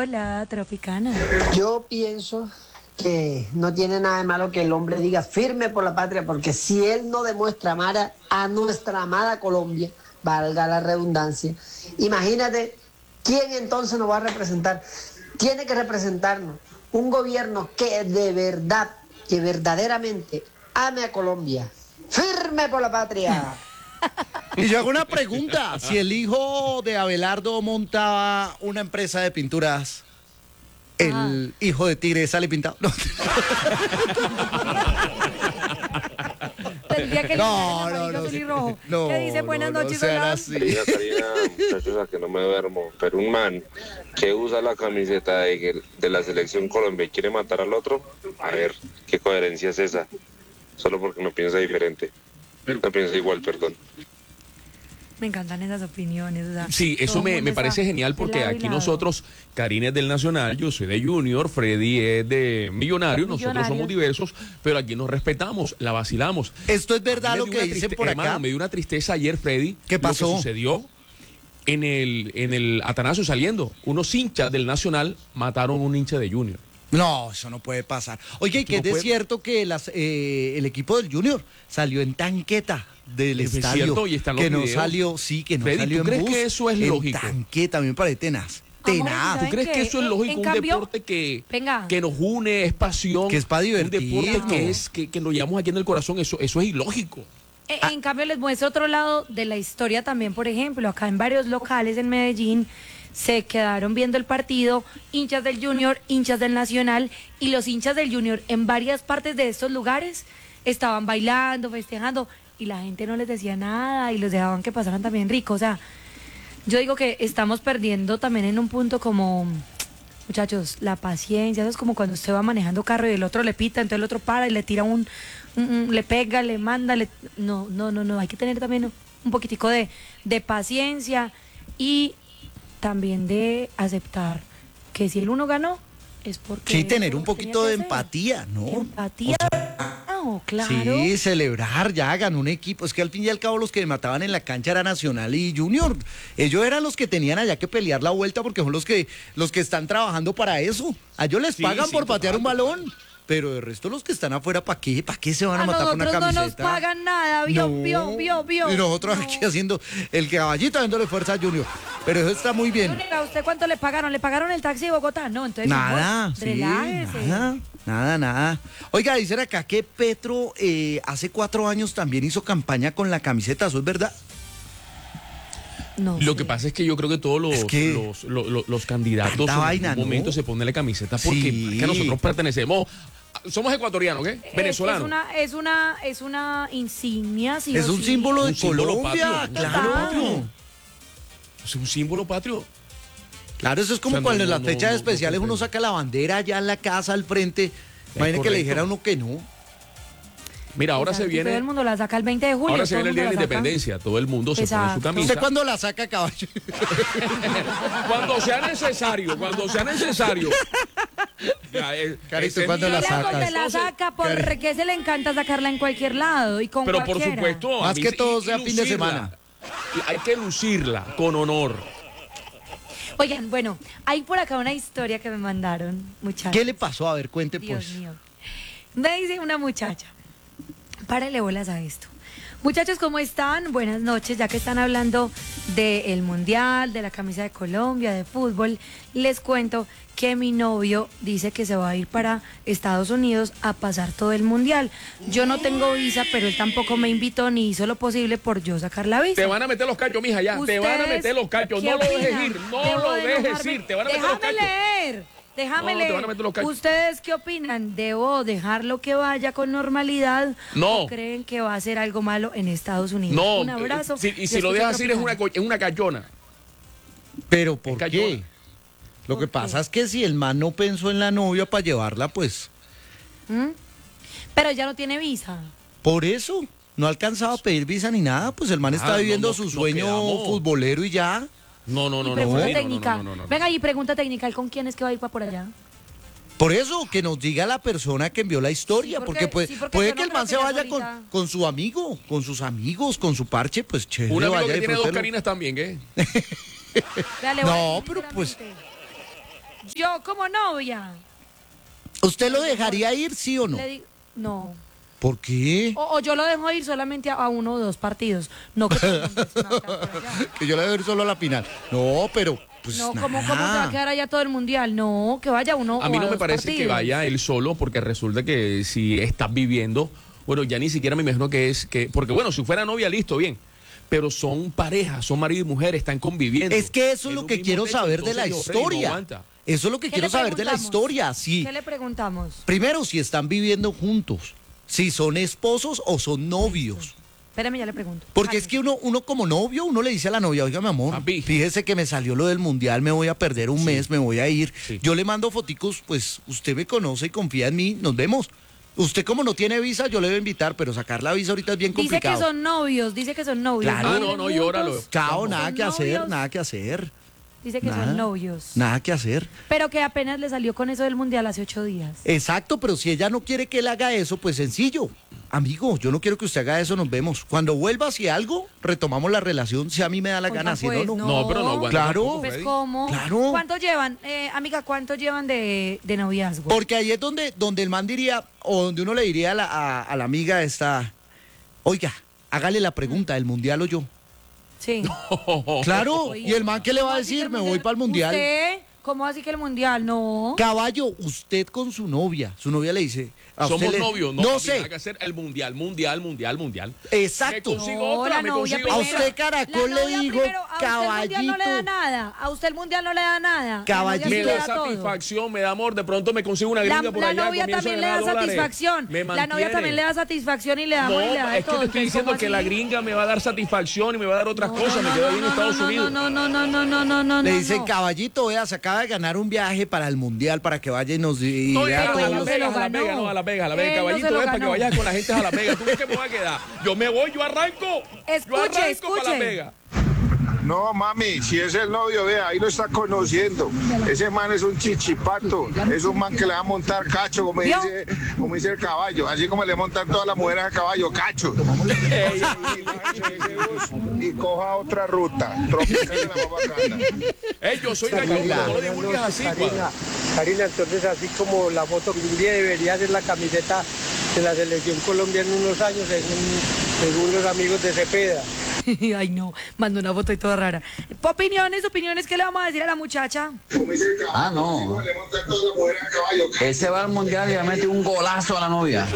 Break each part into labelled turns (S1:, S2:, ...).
S1: Hola, Tropicana.
S2: Yo pienso que no tiene nada de malo que el hombre diga firme por la patria, porque si él no demuestra amar a nuestra amada Colombia, valga la redundancia, imagínate quién entonces nos va a representar. Tiene que representarnos un gobierno que de verdad, que verdaderamente ame a Colombia. Firme por la patria.
S3: Y yo hago una pregunta, si el hijo de Abelardo montaba una empresa de pinturas, ¿el hijo de Tigre sale pintado? No.
S1: Tendría que
S3: No,
S1: limpiar el
S3: no,
S1: amarillo, azul
S3: sí.
S1: y rojo.
S3: No,
S1: ¿Qué dice? Buenas
S3: no, no
S1: noches,
S3: sean
S1: hola.
S3: así.
S4: Karina, muchachos, a que no me duermo, pero un man que usa la camiseta de la selección Colombia y quiere matar al otro, a ver, ¿qué coherencia es esa? Solo porque no piensa diferente, no piensa igual, perdón.
S1: Me encantan esas opiniones. O sea,
S5: Sí, eso
S1: todo el
S5: me
S1: mundo
S5: parece
S1: está
S5: genial
S1: de
S5: porque
S1: lado y
S5: aquí
S1: lado.
S5: nosotros, Karina es del Nacional, yo soy de Junior, Freddy es de Millonario, nosotros
S1: Millonarios.
S5: somos diversos, pero aquí nos respetamos, la vacilamos.
S3: Esto es verdad
S5: A mí
S3: lo
S5: me dio
S3: que
S5: una
S3: dicen
S5: triste-
S3: por
S5: hermano,
S3: acá.
S5: me dio una tristeza ayer, Freddy.
S3: ¿Qué pasó?
S5: Lo que sucedió en el Atanasio saliendo. Unos hinchas del Nacional mataron a un hincha de Junior.
S3: No, eso no puede pasar. Oye, y que
S5: No
S3: es de
S5: puede-
S3: cierto que el equipo del Junior salió en tanqueta del
S5: Es
S3: estadio.
S5: cierto, y están los
S3: que no
S5: videos.
S3: salió, sí, que no
S5: Freddy,
S3: salió
S5: ¿tú
S3: en
S5: crees
S3: bus,
S5: que eso es
S3: en
S5: lógico?
S3: tanqueta, a mí me parece tenaz.
S1: Amor,
S3: Tenaz.
S5: ¿Tú
S1: ¿saben
S5: crees
S1: qué?
S5: que eso es lógico?
S1: En
S5: Un
S1: cambio,
S5: deporte
S1: venga.
S5: que nos une, es pasión.
S3: Que es pa'
S5: Un
S3: divertirnos.
S5: deporte que nos llevamos aquí en el corazón, eso es ilógico.
S1: En cambio, les muestro otro lado de la historia también, por ejemplo, acá en varios locales en Medellín se quedaron viendo el partido, hinchas del Junior, hinchas del Nacional, y los hinchas del Junior en varias partes de estos lugares estaban bailando, festejando, y la gente no les decía nada y los dejaban que pasaran también rico. O sea, yo digo que estamos perdiendo también en un punto como, muchachos, la paciencia. Eso es como cuando usted va manejando carro y el otro le pita, entonces el otro para y le tira le pega, le manda, no, hay que tener también un poquitico de paciencia y también de aceptar que si el uno ganó es porque...
S3: Sí, tener
S1: eso
S3: un
S1: tenía
S3: poquito
S1: que
S3: de
S1: hacer.
S3: empatía, ¿no?
S1: Empatía, no, claro.
S3: Sí, celebrar, ya ganó un equipo. Es que al fin y al cabo los que mataban en la cancha era Nacional y Junior. Ellos eran los que tenían allá que pelear la vuelta porque son los que están trabajando para eso. A ellos les
S5: Sí,
S3: pagan
S5: sí,
S3: por patear
S5: total,
S3: un balón. Pero de resto los que están afuera, ¿para qué? ¿Para qué se van a
S1: A
S3: matar por una
S1: nosotros
S3: camiseta?
S1: no nos pagan nada, vio.
S3: Y nosotros aquí haciendo el caballito dándole fuerza a Junior. Pero eso está muy bien.
S1: ¿A usted cuánto le pagaron? ¿Le pagaron el taxi de Bogotá? No, entonces
S3: Nada,
S1: amor,
S3: sí,
S1: relájese.
S3: nada. Oiga, dicen acá que Petro hace 4 años también hizo campaña con la camiseta, ¿eso es verdad?
S1: No
S5: Lo
S1: sé.
S5: que pasa es que yo creo que todos
S3: Es que
S5: los candidatos
S3: tanta
S5: en
S3: vaina,
S5: algún momento
S3: ¿no?
S5: se ponen la camiseta porque
S3: Sí.
S5: es que nosotros pertenecemos, somos ecuatorianos, ¿qué? Venezolanos.
S1: Es una insignia, sí
S3: Es
S1: o
S3: un
S1: sí.
S3: símbolo de
S5: Un símbolo
S3: Colombia,
S5: patrio, un
S3: claro.
S1: símbolo
S5: patrio. Es un símbolo patrio.
S3: Claro, eso es como
S5: O sea,
S3: cuando en
S5: no,
S3: las
S5: no,
S3: fechas
S5: no,
S3: especiales
S5: no
S3: uno saca la bandera allá en la casa al frente. Imagínate que le
S5: correcto.
S3: dijera a uno que no.
S5: Mira, ahora se
S1: Exacto, todo
S5: viene,
S1: el mundo la saca el 20 de julio.
S5: ahora se
S1: todo
S5: viene el Día de la
S1: mundo saca.
S5: Independencia. Todo el mundo se pone su
S1: Exacto.
S5: camisa.
S3: ¿Usted cuándo la saca, caballo?
S5: Cuando sea necesario, cuando sea necesario. Ya,
S3: Carito,
S5: ese
S3: ¿cuándo
S5: día-
S3: la
S1: Ella
S3: sacas?
S1: donde la saca porque se le encanta sacarla en cualquier lado y con
S5: Pero por
S1: cualquiera.
S5: supuesto, a
S3: Más
S5: mí
S3: que
S5: sí,
S3: todo
S5: y
S3: sea fin de
S5: lucirla.
S3: semana.
S5: Y hay que lucirla con honor.
S1: Oigan, bueno, hay por acá una historia que me mandaron, muchachos.
S3: ¿Qué le pasó? A ver, cuente
S1: Dios
S3: pues.
S1: mío. Me dice una muchacha, párale bolas a esto. Muchachos, ¿cómo están? Buenas noches, ya que están hablando del Mundial, de la camisa de Colombia, de fútbol, les cuento que mi novio dice que se va a ir para Estados Unidos a pasar todo el Mundial. Yo no tengo visa, pero él tampoco me invitó ni hizo lo posible por yo sacar la visa.
S5: Te van a meter los cachos, mija, ya. Te van a
S1: ¿Ustedes
S5: meter los cachos.
S1: qué
S5: No lo dejes
S1: opinan?
S5: ir. No
S1: Debo
S5: lo
S1: de
S5: dejes
S1: enojarme.
S5: ir. Te van a meter los
S1: Déjame
S5: cachos.
S1: leer. Déjame
S5: No, te
S1: leer.
S5: van a meter los cachos.
S1: ¿Ustedes qué opinan? ¿Debo dejarlo que vaya con normalidad?
S5: No.
S1: ¿O creen que va a hacer algo malo en Estados Unidos?
S5: No,
S1: Un abrazo.
S5: y si lo dejas ir es una cachona.
S3: Pero ¿por
S5: Es
S3: qué?
S5: cayona.
S3: Lo que
S1: ¿Por qué?
S3: pasa es que si el man no pensó en la novia para llevarla, pues
S1: ¿Mm? Pero ya no tiene visa.
S3: por eso no ha alcanzado a pedir visa ni nada, pues el man está
S5: no,
S3: viviendo
S5: no,
S3: su
S5: nos
S3: sueño
S5: quedamos.
S3: futbolero y ya.
S5: No, no, no,
S1: Pregunta
S5: no.
S1: técnica.
S5: No.
S1: Venga, y pregunta técnica. ¿El con quién es que va a ir para por allá?
S3: Por eso, que nos diga la persona que envió la historia,
S1: Sí,
S3: porque,
S1: porque
S3: puede
S1: yo no
S3: que el
S1: creo
S3: man
S1: que
S3: se
S1: ella
S3: vaya
S1: solita-
S3: con su amigo, con sus amigos, con su parche, pues chévere,
S5: Un amigo
S3: vaya
S5: que
S3: y
S5: tiene dos
S3: disfrútelo.
S5: Karinas también, ¿eh?
S1: Vea, le voy a
S3: No,
S1: decir
S3: pero pues,
S1: sinceramente, Yo como novia.
S3: ¿Usted lo dejaría ir, sí o no?
S1: Le digo, no.
S3: ¿Por qué?
S1: O yo lo dejo ir solamente a 1 o 2 partidos. No que todo el mundo esté acá por allá.
S3: Que yo le voy a ir solo a la final. No, pero pues
S1: No, ¿cómo se
S3: nada.
S1: va a quedar allá todo el mundial? No, que vaya uno
S5: A mí
S1: o
S5: no me
S1: dos
S5: parece que
S1: partidos.
S5: vaya él solo, porque resulta que si estás viviendo, bueno, ya ni siquiera me imagino porque bueno, si fuera novia, listo, bien. Pero son parejas, son marido y mujer, están conviviendo.
S3: Es que eso es
S5: En
S3: lo
S5: un
S3: que
S5: mismo
S3: quiero
S5: techo,
S3: saber de la
S5: entonces, Freddy, no
S3: historia.
S5: aguanta.
S3: Eso es lo que
S1: ¿Qué
S3: quiero
S1: le
S3: saber de la
S1: preguntamos?
S3: historia. Sí.
S1: ¿Qué le preguntamos?
S3: Primero, si están viviendo juntos. Si son esposos o son novios.
S1: Espérame, ya le pregunto.
S3: Porque es que uno como novio, uno le dice a la novia, oiga, mi amor,
S5: Papi.
S3: fíjese que me salió lo del mundial, me voy a perder un mes, me voy a ir.
S5: Sí.
S3: Yo le mando foticos, pues usted me conoce y confía en mí, nos vemos. Usted como no tiene visa, yo le voy a invitar, pero sacar la visa ahorita es bien
S1: Dice que
S3: complicado.
S1: son novios, dice que son novios.
S3: Claro.
S5: Ah,
S1: Viven
S5: no, llóralo.
S1: juntos,
S3: Chao,
S1: son
S3: nada que hacer,
S1: novios.
S3: nada que hacer.
S1: Dice que
S3: Nada.
S1: son novios.
S3: Nada que hacer.
S1: Pero que apenas le salió con eso del mundial hace 8 días.
S3: Exacto, pero si ella no quiere que él haga eso, pues sencillo. Amigo, yo no quiero que usted haga eso, nos vemos. Cuando vuelva, si algo, retomamos la relación, si a mí me da la
S1: Oiga,
S3: gana, si
S1: pues,
S3: no, no.
S5: No, pero no aguanta.
S3: Claro.
S5: tampoco,
S1: Pues
S5: Freddy.
S1: cómo.
S3: Claro.
S1: ¿Cuánto llevan, amiga, cuánto llevan de noviazgo?
S3: Porque ahí es donde el man diría, o donde uno le diría a la amiga esta, oiga, hágale la pregunta, ¿el mundial o yo?
S1: Sí.
S3: Claro,
S1: Oiga,
S3: ¿y el man qué le va a
S1: ¿cómo así que
S3: decir?
S1: el
S3: Me voy para el mundial.
S1: ¿Usted? ¿Cómo así que el mundial? No.
S3: Caballo, usted con su novia le dice, a usted
S5: Somos
S3: le-
S5: novios,
S3: no
S5: papi,
S3: sé,
S5: hay que hacer el mundial.
S3: exacto.
S5: Me consigo
S1: No,
S5: otra,
S1: la
S5: me
S1: novia
S5: consigo
S3: A
S1: primero.
S3: usted, Caracol,
S1: La
S3: le
S1: novia
S3: digo,
S1: primero, a usted el mundial no le da
S3: caballito.
S1: nada. A usted el mundial no le da nada.
S3: Caballito.
S1: La
S5: Me
S1: novia sí le
S5: da
S1: todo.
S5: satisfacción, me da amor. De pronto me consigo una
S1: La,
S5: gringa por
S1: la
S5: allá.
S1: novia
S5: comienzo a
S1: también le da
S5: ganar dólares.
S1: satisfacción.
S5: Me
S1: La novia
S5: mantiene.
S1: también le da satisfacción y le da
S5: No,
S1: amor y le da de
S5: es que
S1: todo.
S5: te estoy
S1: Entonces,
S5: diciendo
S1: ¿cómo
S5: que la
S1: así?
S5: gringa me va a dar satisfacción y me va a dar otras cosas. Me quedo ahí en Estados Unidos.
S1: No.
S3: Le dicen, caballito, vea, se acaba de ganar un viaje para el mundial, para que vaya y nos y
S5: No,
S3: vea
S5: a
S3: todos
S5: Las
S3: los-
S1: se lo
S5: Vegas, a Las
S1: ganó.
S5: Vegas, no, a Las Vegas,
S1: Él no se
S5: caballito,
S1: lo
S5: es para que
S1: ganó.
S5: vayas con la gente a Las Vegas. ¿Tú qué me vas a quedar? Yo me voy, yo arranco.
S1: Escuche,
S5: yo arranco
S1: escuche.
S5: para Las Vegas.
S6: No, mami, si es el novio, vea, ahí lo está conociendo. Ese man es un chichipato, es un man que le va a montar cacho, como
S1: ¿Vio?
S6: dice el caballo, así como le montan todas las mujeres a caballo, cacho. Y coja otra ruta, tropical de la más bacana.
S5: Yo soy gallo, no lo divulgues así,
S7: Karina, Karina, entonces así como la foto que un día debería ser la camiseta de la selección Colombia en unos años, según los amigos de Cepeda.
S1: Ay, no, mandó una foto y toda rara. Opiniones, ¿qué le vamos a decir a la muchacha?
S8: Ah, no.
S6: Le montan todas las mujeres a caballo.
S8: Ese va al mundial y le mete un golazo a la novia.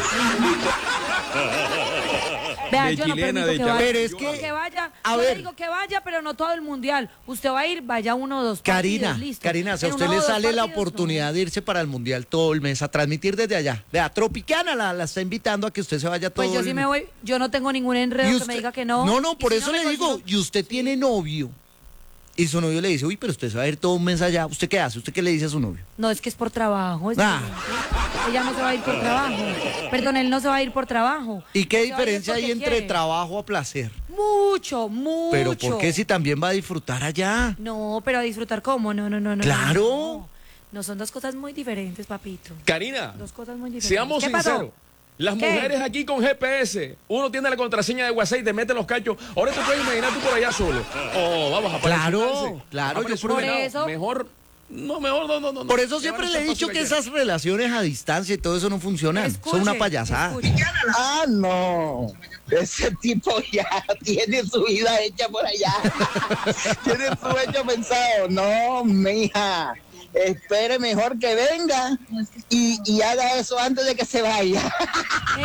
S1: Vea,
S5: De
S1: yo no
S5: chilena,
S1: permito
S5: de
S1: que
S5: chilena.
S1: vaya.
S3: Pero es que,
S1: vaya.
S3: a
S1: Yo
S3: ver.
S1: le digo que vaya, pero no todo el mundial. Usted va a ir, vaya 1 o 2 partidos,
S3: Carina,
S1: listo.
S3: Karina, si a
S1: En
S3: usted
S1: 1 o
S3: le
S1: 2
S3: sale la
S1: partidos,
S3: oportunidad de irse para el mundial todo el mes a transmitir desde allá. Vea, Tropicana la está invitando a que usted se vaya
S1: no.
S3: todo
S1: Pues yo
S3: el
S1: sí me voy, yo no tengo ningún enredo
S3: Y
S1: que
S3: usted-
S1: me diga que no.
S3: No, por
S1: Y si
S3: eso
S1: me
S3: le digo,
S1: consigo-
S3: y usted tiene novio. Y su novio le dice, uy, pero usted se va a ir todo un mes allá. ¿Usted qué hace? ¿Usted qué le dice a su novio?
S1: No, es que es por trabajo.
S3: Ah.
S1: Ella no se va a ir por trabajo. Perdón, él no se va a ir por trabajo.
S3: ¿Y qué
S1: Se va a ir
S3: diferencia hay
S1: porque
S3: entre
S1: quiere.
S3: trabajo a placer?
S1: Mucho.
S3: Pero ¿por qué si también va a disfrutar allá?
S1: No, pero a disfrutar cómo, no.
S3: Claro.
S1: No, son 2 cosas muy diferentes, papito.
S5: Karina,
S1: 2 cosas muy diferentes.
S5: seamos
S1: ¿Qué pasó?
S5: sinceros. Las
S1: ¿Qué?
S5: mujeres aquí con GPS, uno tiene la contraseña de WhatsApp y te mete los cachos. Ahora te puedes imaginar tú por allá solo. Oh, vamos a
S3: Claro, claro, yo
S1: por eso-
S5: Mejor, no.
S3: Por eso siempre le he dicho que esas relaciones a distancia y todo eso no funcionan.
S1: Escuche,
S3: Son una payasada.
S1: escuche.
S2: Ah, no. Ese tipo ya tiene su vida hecha por allá. Tiene su hecho pensado. No, mija. Espere mejor que venga y haga eso antes de que se vaya.
S1: Ey,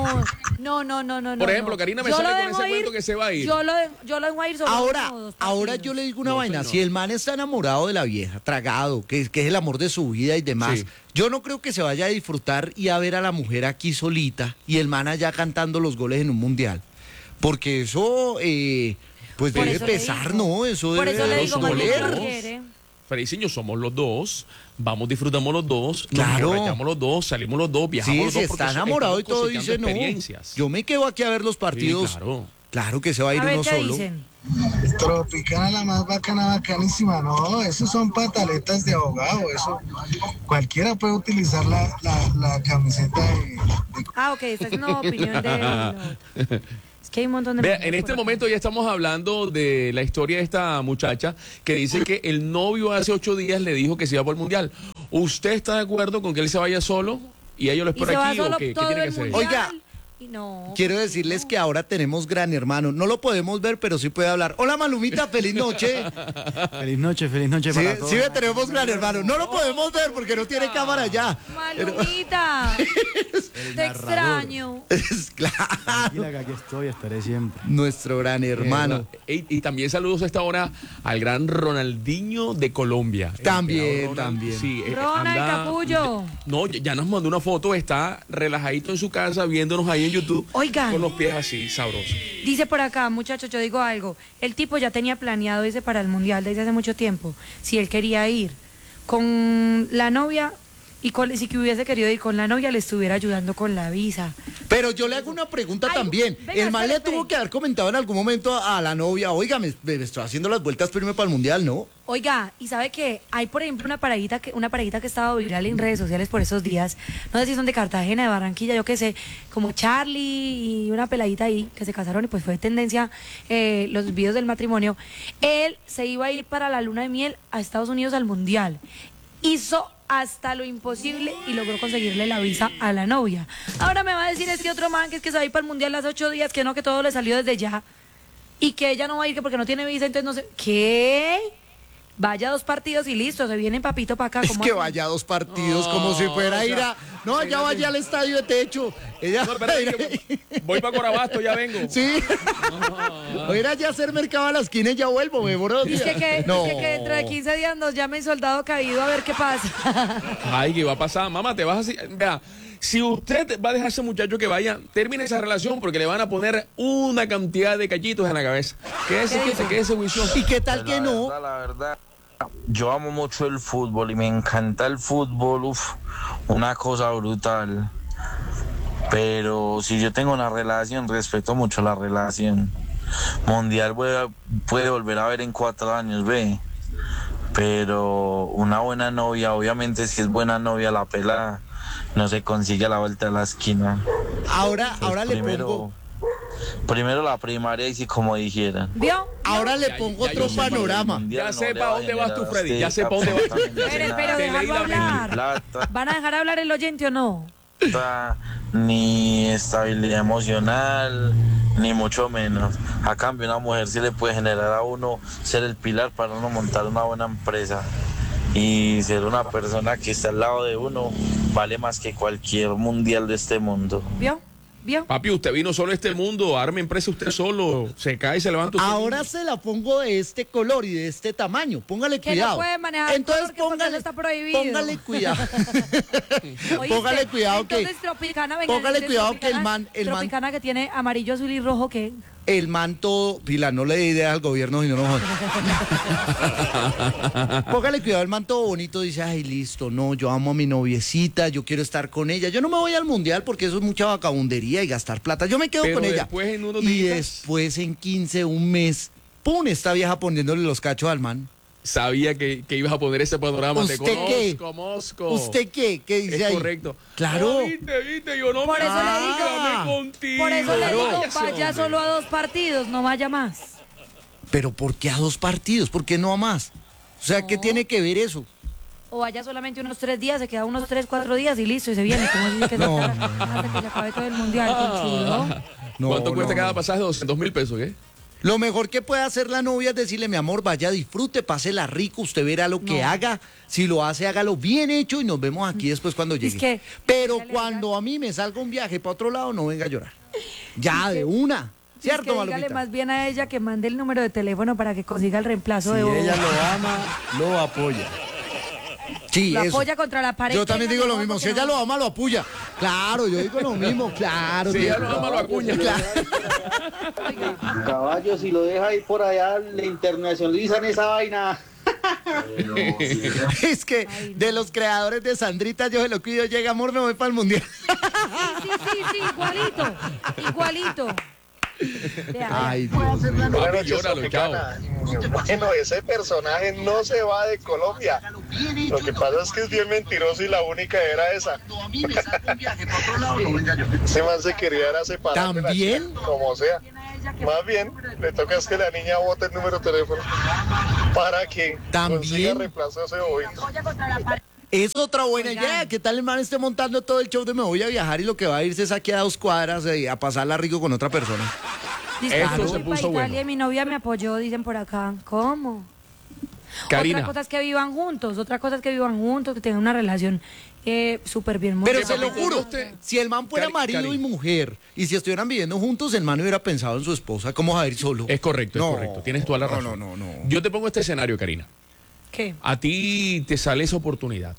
S1: no.
S5: Por ejemplo, Karina me
S1: Yo
S5: sale
S1: lo
S5: con
S1: dejo
S5: ese cuento que se va a ir.
S1: Yo lo dejo a ir solo
S3: Ahora,
S1: 1 o 2
S3: ahora
S1: partidos.
S3: yo le digo una
S5: No,
S3: vaina,
S5: señor.
S3: si el man está enamorado de la vieja, tragado, que es el amor de su vida y demás,
S5: Sí.
S3: yo no creo que se vaya a disfrutar y a ver a la mujer aquí solita y el man allá cantando los goles en un mundial. Porque eso, pues
S1: Por
S3: debe
S1: eso le
S3: pesar,
S1: digo.
S3: ¿no? Eso
S1: Por
S3: debe
S1: eso le digo,
S5: somos
S1: más bien
S5: los
S1: lo
S5: dos.
S1: quiere.
S5: Feliciño, somos los dos. Vamos, disfrutamos los dos.
S3: Claro.
S5: Nos emborrachamos los dos, salimos los dos, viajamos
S3: Sí,
S5: los
S3: si
S5: dos. porque
S3: está enamorado y
S5: estamos
S3: todo,
S5: cosechando
S3: dice no.
S5: experiencias.
S3: Yo me quedo aquí a ver los partidos.
S5: Sí, claro.
S3: Claro que se va a ir
S1: A ver
S3: uno
S1: qué
S3: solo.
S1: dicen.
S7: Tropicana, la más bacana, bacanísima. No, esos son pantaletas de abogado. Eso cualquiera puede utilizar la camiseta de
S1: Ah, ok, esta es una opinión de él. Que hay un montón de
S5: Vea,
S1: mujeres
S5: en
S1: por
S5: este
S1: acá.
S5: momento ya estamos hablando de la historia de esta muchacha que dice que el novio hace 8 días le dijo que se iba por el mundial. ¿Usted está de acuerdo con que él se vaya solo y ella lo
S1: Y se
S5: espera
S1: va
S5: aquí o
S1: solo
S5: qué
S1: todo
S5: tiene que
S1: el
S5: hacer?
S1: mundial.
S3: Oiga,
S1: Y no,
S3: quiero decirles que ahora tenemos gran hermano. No lo podemos ver, pero sí puede hablar. Hola, Malumita, feliz noche.
S9: Feliz noche
S3: Sí,
S9: para todos.
S3: sí, tenemos gran hermano. No lo podemos ver porque no tiene cámara ya.
S1: Malumita, te extraño.
S3: Es claro.
S9: Tranquila que aquí estoy, estaré siempre.
S3: Nuestro gran hermano.
S5: Y también saludos a esta hora al gran Ronaldinho de Colombia. El
S3: También,
S5: emperador Ronald.
S3: también.
S5: Sí,
S1: Ronald Capullo.
S5: No, ya nos mandó una foto, está relajadito en su casa viéndonos ahí en YouTube.
S1: Oigan.
S5: Con los pies así, sabrosos.
S1: Dice por acá, muchachos, yo digo algo. El tipo ya tenía planeado irse para el mundial desde hace mucho tiempo. Si él quería ir con la novia y si que hubiese querido ir con la novia, le estuviera ayudando con la visa.
S3: Pero yo le hago una pregunta
S1: Ay,
S3: también.
S1: venga,
S3: El man le
S1: espere.
S3: tuvo que haber comentado en algún momento a la novia, oiga, me estoy haciendo las vueltas para irme para el mundial, ¿no?
S1: Oiga, y sabe que hay, por ejemplo, una parejita que estaba viral en redes sociales por esos días. No sé si son de Cartagena, de Barranquilla, yo qué sé, como Charlie y una peladita ahí que se casaron y pues fue tendencia los videos del matrimonio. Él se iba a ir para la luna de miel a Estados Unidos al mundial. Hizo hasta lo imposible y logró conseguirle la visa a la novia. Ahora me va a decir este otro man que es que se va a ir para el mundial las 8 días, que no, que todo le salió desde ya y que ella no va a ir que porque no tiene visa, entonces no sé. ¿Qué? Vaya 2 partidos y listo, se viene papito para acá.
S3: Es
S1: ¿cómo
S3: que
S1: así?
S3: vaya a 2 partidos como si fuera a ir a... No, ya vaya al estadio de techo. Ella
S5: No, espera, voy para Corabasto, ya vengo.
S3: Sí. Voy a ir allá a hacer mercado a la esquina y ya vuelvo, me borro.
S1: Es que
S3: No.
S1: dentro de 15 días nos llame el soldado caído a ver qué pasa.
S5: Ay, ¿qué va a pasar? Mamá, te vas así. Vea, si usted va a dejar a ese muchacho que vaya, termine esa relación porque le van a poner una cantidad de callitos en la cabeza. Quédese juicioso.
S3: ¿Y qué tal que no?
S10: La verdad, yo amo mucho el fútbol y me encanta el fútbol, una cosa brutal. Pero si yo tengo una relación, respeto mucho la relación. Mundial puede volver a ver en 4 años, ve. Pero una buena novia, obviamente si es buena novia, la pela no se consigue a la vuelta de la esquina.
S3: Ahora le pongo...
S10: Primero la primaria y si como dijeran.
S1: ¿Vio?
S3: Ahora le pongo otro panorama.
S5: Ya sé para dónde vas tú, Freddy. Ya sé para dónde vas tú.
S1: Pero
S5: Te leí
S1: déjalo
S5: la mente.
S1: hablar.
S10: Plata,
S1: ¿Van a dejar hablar el oyente o no?
S10: ni estabilidad emocional, ni mucho menos. A cambio, una mujer sí le puede generar a uno ser el pilar para uno montar una buena empresa. Y ser una persona que está al lado de uno vale más que cualquier mundial de este mundo.
S1: ¿Vio?
S5: Papi, usted vino solo a este mundo, arme empresa usted solo, se cae y se levanta usted.
S3: Ahora se la pongo de este color y de este tamaño. Póngale
S1: Que
S3: cuidado.
S1: no puede manejar
S3: Entonces
S1: color, que porque eso está prohibido.
S3: póngale cuidado.
S1: ¿Oíste?
S3: Póngale cuidado que
S1: Entonces, Tropicana, venga,
S3: póngale
S1: dice
S3: cuidado que el
S1: Tropicana-
S3: man
S1: Tropicana que tiene amarillo, azul y rojo, ¿qué?
S3: el man todo, Pila, no le dé ideas al gobierno si no nos jodan. Póngale cuidado, el man todo bonito dice, ay, listo, no, yo amo a mi noviecita, yo quiero estar con ella, yo no me voy al mundial porque eso es mucha vagabundería y gastar plata, yo me quedo
S5: Pero
S3: con ella.
S5: después en unos
S3: Y
S5: días-
S3: después en 15, un mes, ¡pum!, esta vieja poniéndole los cachos al man.
S5: Sabía que ibas a poner ese panorama. Te
S3: ¿Usted qué?
S5: conozco.
S3: ¿Usted qué? ¿Qué dice
S5: Es
S3: ahí?
S5: correcto.
S3: Claro.
S5: No, viste, yo no
S1: Por
S5: me
S1: eso le digo-
S5: quédame contigo.
S1: Por eso le digo,
S5: Váyase,
S1: vaya
S5: hombre.
S1: solo a 2 partidos, no vaya más.
S3: Pero ¿por qué a 2 partidos? ¿Por qué no a más? O sea, ¿qué tiene que ver eso?
S1: O vaya solamente unos 3 días, se queda unos 3, 4 días y listo, y se viene. Como dice que
S3: No,
S1: se estará hasta que se acabe todo el mundial, qué chulo.
S3: No,
S5: ¿Cuánto cuesta
S3: no,
S5: cada
S3: no.
S5: pasaje? 200.000 pesos, ¿qué?
S3: Lo mejor que puede hacer la novia es decirle, mi amor, vaya, disfrute, pásela rico, usted verá lo que
S1: No.
S3: haga. Si lo hace, hágalo bien hecho y nos vemos aquí después cuando llegue.
S1: que-
S3: Pero
S1: dígale,
S3: cuando a mí me salga un viaje para otro lado, no venga a llorar. Ya, de una.
S1: Es que
S3: ¿Cierto,
S1: dígale
S3: Malumita?
S1: más bien a ella que mande el número de teléfono para que consiga el reemplazo
S9: Si
S1: de Bobo.
S9: ella lo ama, lo apoya.
S3: Sí,
S1: Lo
S3: eso.
S1: apoya contra la pared.
S3: Yo también
S1: que
S3: digo
S1: ella
S3: lo
S1: no,
S3: mismo. Si
S1: porque
S3: ella
S1: no-
S3: lo ama, lo apoya. Claro, yo digo lo mismo. Claro.
S5: Si
S3: tío.
S5: ella lo ama, lo acuña.
S3: Claro.
S11: Caballo, si lo deja ahí por allá, le internacionalizan esa vaina.
S3: Es que de los creadores de Sandrita, yo se lo cuido, llega amor, me voy para el mundial.
S1: Sí, igualito. Igualito. Vea,
S3: Ay, Dios.
S6: Buenas
S5: Papi,
S6: noches,
S5: llóralo, chao.
S6: Tropicana. Bueno, ese personaje no se va de Colombia. Lo que pasa es que es bien mentiroso y la única era esa. Ese man se quería era separar de la
S3: ¿También?
S6: chica, como sea. Más bien, le toca es que la niña bote el número de teléfono para que consiga reemplazo a ese bobito.
S3: Es otra buena idea. ¿Qué tal el man esté montando todo el show de me voy a viajar y lo que va a irse es aquí a 2 cuadras a pasarla rico con otra persona?
S5: Esto se puso bueno.
S1: Y mi novia me apoyó, dicen por acá. ¿Cómo?
S5: Karina.
S1: Otra cosa es que vivan juntos, que tengan una relación súper bien.
S3: Pero se lo juro, si el man fuera marido y mujer, y si estuvieran viviendo juntos, el man hubiera pensado en su esposa. ¿Cómo va a ir solo?
S5: Es correcto, es correcto. Tienes toda la razón.
S3: No.
S5: Yo te pongo este escenario, Karina.
S1: ¿Qué?
S5: A ti te sale esa oportunidad.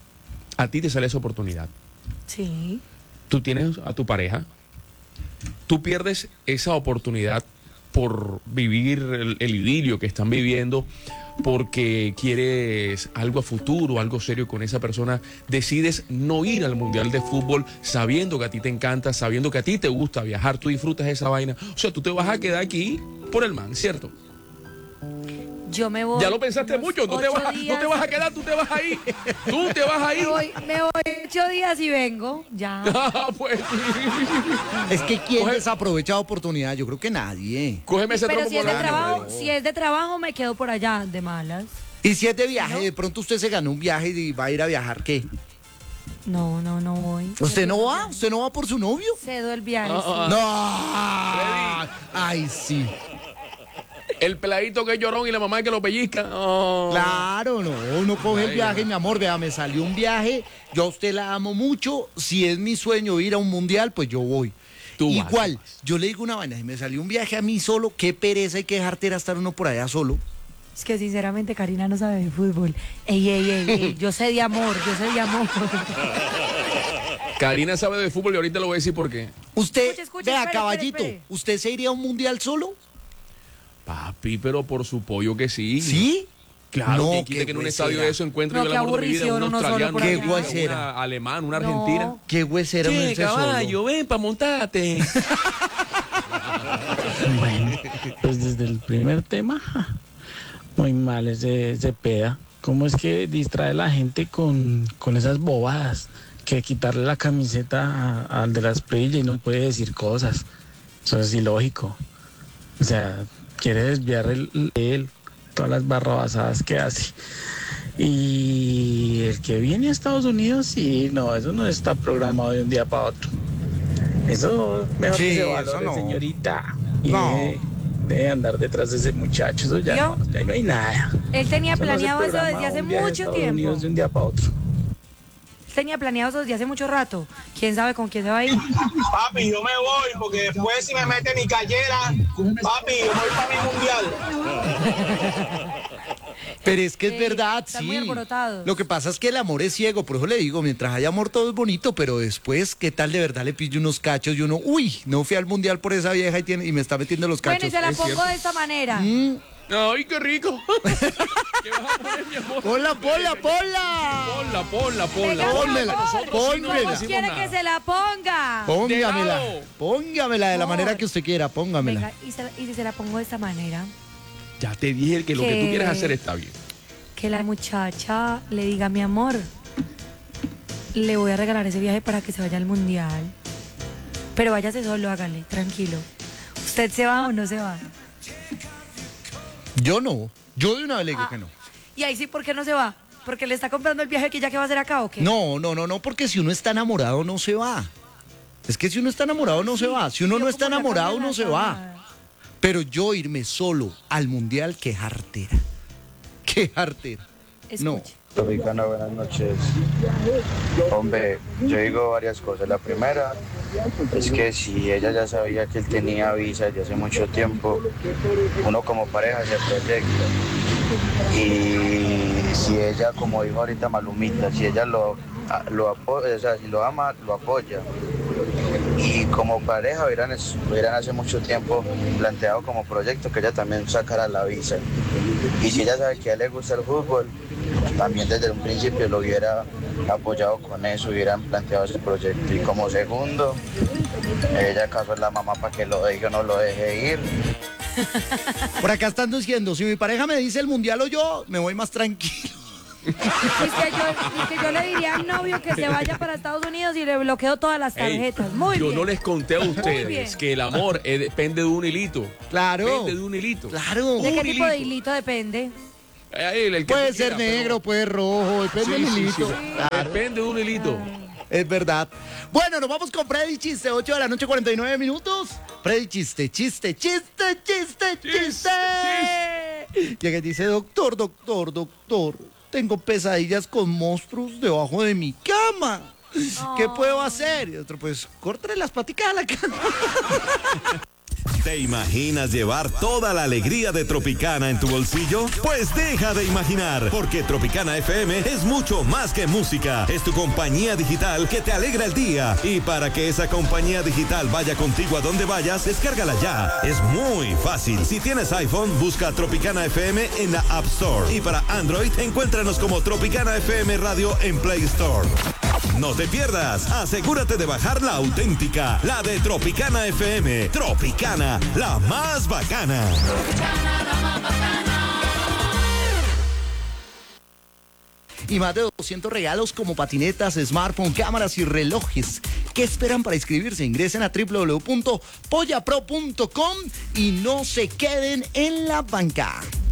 S1: Sí.
S5: Tú tienes a tu pareja. Tú pierdes esa oportunidad por vivir el idilio que están viviendo, porque quieres algo a futuro, algo serio con esa persona. Decides no ir al Mundial de Fútbol sabiendo que a ti te encanta, sabiendo que a ti te gusta viajar, tú disfrutas esa vaina. O sea, tú te vas a quedar aquí por el man, ¿cierto?
S1: Yo me voy.
S5: Ya lo pensaste mucho, no te vas a quedar, tú te vas a ir. Tú te vas a ir.
S1: Me voy 8 días y vengo, ya.
S5: Pues.
S3: Es que ¿quién desaprovecha la oportunidad? Yo creo que nadie.
S5: Cógeme ese
S1: Pero
S5: tronco
S1: si es de
S5: por la
S1: trabajo,
S5: mano.
S1: si es de trabajo me quedo por allá de malas.
S3: Y si es de viaje, de pronto usted se ganó un viaje y va a ir a viajar, ¿qué?
S1: No voy.
S3: ¿Usted no va? ¿Usted no va por su novio?
S1: Cedo el viaje.
S3: No. Ay, sí.
S5: El peladito que es llorón y la mamá que lo pellizca. Oh.
S3: Claro, no, uno coge el viaje, mi amor, vea, me salió un viaje, yo a usted la amo mucho, si es mi sueño ir a un mundial, pues yo voy. Igual, yo le digo una vaina, si me salió un viaje a mí solo, qué pereza y qué jartera estar uno por allá solo.
S1: Es que sinceramente Karina no sabe de fútbol. Ey, yo sé de amor.
S5: Karina sabe de fútbol y ahorita lo voy a decir por qué.
S3: Usted,
S1: Escuche,
S3: vea,
S1: espere,
S3: caballito,
S1: espere.
S3: ¿usted se iría a un mundial solo?
S5: Papi, pero por su pollo que sí.
S3: ¿Sí?
S5: Claro,
S3: No,
S5: que quita
S3: qué
S5: que en un
S3: huesera.
S5: estadio de eso encuentre
S1: No,
S5: el
S1: qué
S5: amor de mi vida, un
S1: aburrición, uno solo
S5: australiano,
S1: por
S3: allá.
S5: un
S3: Qué huesera.
S5: alemán, una
S1: No.
S5: argentina.
S3: Qué huesera uno irse solo.
S5: Ven pa' montarte.
S12: Bueno, pues desde el primer tema, muy mal ese peda. ¿Cómo es que distrae a la gente con esas bobadas? Que quitarle la camiseta al de las prillas y no puede decir cosas. Eso es ilógico. O sea, quiere desviar él todas las barrabasadas que hace. Y el que viene a Estados Unidos, sí, no, eso no está programado de un día para otro. Eso mejor
S3: Sí,
S12: que se
S3: eso
S12: valore,
S3: no.
S12: señorita. Y
S3: No.
S12: de andar detrás de ese muchacho, eso ya no hay nada.
S1: Él tenía
S12: Eso no se
S1: planeado eso
S12: programa
S1: desde hace
S12: un viaje a
S1: mucho
S12: Estados
S1: tiempo.
S12: Unidos de un día para otro.
S1: Él tenía planeado eso desde hace mucho rato. ¿Quién sabe con quién se va a ir?
S13: Papi, yo me voy porque después si me mete mi callera, papi, yo voy para mi mundial.
S3: Pero es que es verdad,
S1: están
S3: sí.
S1: muy alborotados.
S3: Lo que pasa es que el amor es ciego, por eso le digo, mientras haya amor todo es bonito, pero después, ¿qué tal de verdad le pillo unos cachos y uno, uy, no fui al mundial por esa vieja y me está metiendo los cachos?
S1: Bueno, y se la
S3: Es
S1: pongo
S3: cierto.
S1: de esta manera.
S5: Ay, qué rico. ¿Qué vas a poner, mi amor?
S3: Ponla.
S5: Pónmela.
S1: Venga,
S3: Pónmela,
S5: Nosotros
S3: pónmela.
S1: ¿Cómo quiere que se la ponga?
S3: Póngamela de la manera que usted quiera, póngamela.
S1: Venga, y si se la pongo de esta manera,
S5: Ya te dije que lo que tú
S1: Que-
S5: quieres hacer está bien.
S1: que la muchacha le diga, mi amor, le voy a regalar ese viaje para que se vaya al mundial. Pero váyase solo, hágale, tranquilo. ¿Usted se va o no se va?
S3: Yo no, yo de una vez le digo que no.
S1: Y ahí sí, ¿por qué no se va? ¿Porque le está comprando el viaje que ya que va a hacer acá o qué?
S3: No, porque si uno está enamorado no se va. Es que si uno está enamorado no se va. Si uno no está enamorado no se va. Pero yo irme solo al mundial, qué jartera. Qué jartera. No.
S14: Tropicana, buenas noches. Hombre, yo digo varias cosas. La primera es que si ella ya sabía que él tenía visa desde hace mucho tiempo, uno como pareja se proyecta. Y si ella, como dijo ahorita Malumita, si ella lo apoya, o sea, si lo ama, lo apoya. Y como pareja hubieran hace mucho tiempo planteado como proyecto que ella también sacara la visa. Y si ella sabe que a él le gusta el fútbol, también desde un principio lo hubiera apoyado con eso, hubieran planteado ese proyecto. Y como segundo, ella acaso es la mamá para que lo deje o no lo deje ir.
S3: Por acá están diciendo, si mi pareja me dice el mundial o yo, me voy más tranquilo.
S1: que yo le diría al novio que se vaya para Estados Unidos y le bloqueo todas las tarjetas. Muy bien.
S5: Yo no les conté a ustedes que el amor depende de un hilito.
S3: Claro.
S5: Depende de un hilito.
S3: Claro.
S1: ¿De qué tipo de hilito depende?
S5: El que
S3: puede
S5: tú
S3: ser
S5: quieras,
S3: negro, puede rojo, depende del hilito.
S5: Claro. Depende de un hilito.
S3: Es verdad. Bueno, nos vamos con Freddy Chiste, 8 de la noche, 49 minutos. Freddy Chiste. Llega y dice, doctor, tengo pesadillas con monstruos debajo de mi cama. ¿Qué puedo hacer? Y otro, pues, córtale las paticas a la cama.
S15: ¿Te imaginas llevar toda la alegría de Tropicana en tu bolsillo? Pues deja de imaginar, porque Tropicana FM es mucho más que música. Es tu compañía digital que te alegra el día. Y para que esa compañía digital vaya contigo a donde vayas, descárgala ya. Es muy fácil. Si tienes iPhone, busca Tropicana FM en la App Store. Y para Android, encuéntranos como Tropicana FM Radio en Play Store. No te pierdas, asegúrate de bajar la auténtica, la de Tropicana FM. Tropicana, la más bacana.
S3: Y más de 200 regalos como patinetas, smartphone, cámaras y relojes. ¿Qué esperan para inscribirse? Ingresen a www.pollapro.com y no se queden en la banca.